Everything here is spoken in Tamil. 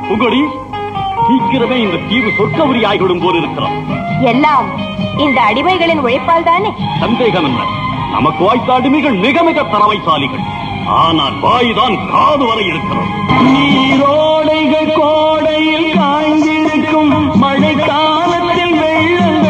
புகழி, சீக்கிரமே இந்த தீவு சொர்க்கபுரி ஆகிவிடும் போல் இருக்கிறோம். எல்லாம் இந்த அடிமைகளின் உழைப்பால் தானே? சந்தேகம் என்ன, நமக்கு வாய்த்த அடிமைகள் மிக மிக திறமைசாலிகள். ஆனால் வாய்தான் காது வரை இருக்கிறோம். நீரோடை